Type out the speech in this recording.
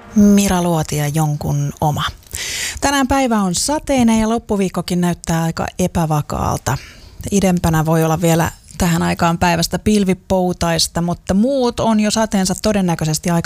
Mira Luoti ja jonkun oma. Tänään päivä on sateinen ja loppuviikkokin näyttää aika epävakaalta. Idempänä voi olla vielä tähän aikaan päivästä pilvipoutaista, mutta muut on jo sateensa todennäköisesti aika